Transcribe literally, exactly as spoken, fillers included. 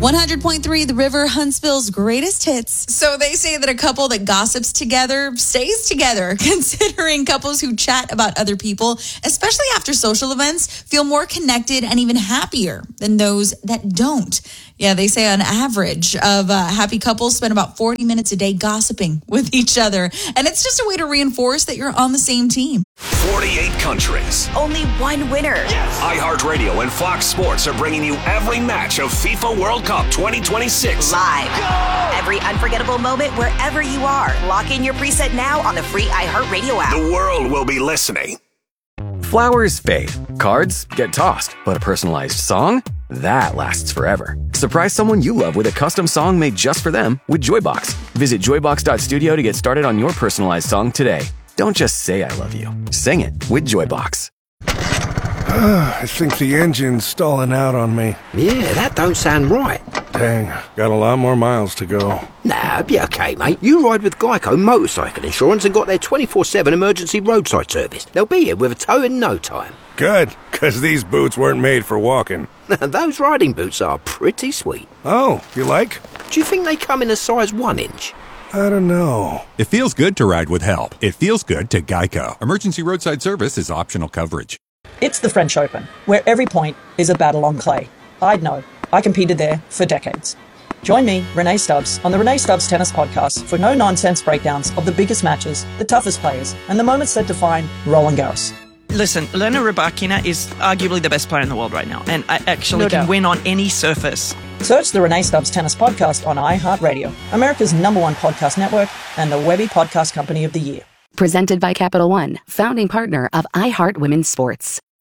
one hundred point three The River, Huntsville's greatest hits. So they say that a couple that gossips together stays together, considering couples who chat about other people, especially after social events, feel more connected and even happier than those that don't. Yeah, they say on average of uh, happy couples spend about forty minutes a day gossiping with each other. And it's just a way to reinforce that you're on the same team. forty-eight countries. Only one winner. Yes. iHeartRadio and Fox Sports are bringing you every match of FIFA World Cup twenty twenty-six. Live. Go! Every unforgettable moment wherever you are. Lock in your preset now on the free iHeartRadio app. The world will be listening. Flowers fade. Cards get tossed. But a personalized song? That lasts forever. Surprise someone you love with a custom song made just for them with Joybox. Visit joybox dot studio to get started on your personalized song today. Don't just say I love you. Sing it with Joybox. I think the engine's stalling out on me. Yeah, that don't sound right. Dang, got a lot more miles to go. Nah, be okay, mate. You ride with Geico Motorcycle Insurance and got their twenty-four seven emergency roadside service. They'll be here with a tow in no time. Good, because these boots weren't made for walking. Those riding boots are pretty sweet. Oh, you like? Do you think they come in a size one inch? I don't know. It feels good to ride with help. It feels good to Geico. Emergency roadside service is optional coverage. It's the French Open, where every point is a battle on clay. I'd know. I competed there for decades. Join me, Renee Stubbs, on the Renee Stubbs Tennis Podcast for no-nonsense breakdowns of the biggest matches, the toughest players, and the moments that define Roland Garros. Listen, Elena Rybakina is arguably the best player in the world right now, and I actually No can doubt. win on any surface. Search the Renee Stubbs Tennis Podcast on iHeartRadio, America's number one podcast network and the Webby Podcast Company of the Year. Presented by Capital One, founding partner of iHeart Women's Sports.